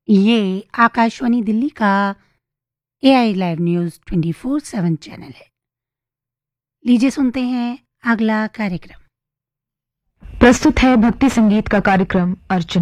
ये आकाशवाणी दिल्ली का AI live news 24/7 channel है। लीजिए सुनते हैं अगला कार्यक्रम। प्रस्तुत है भक्ति संगीत का कार्यक्रम अर्चना।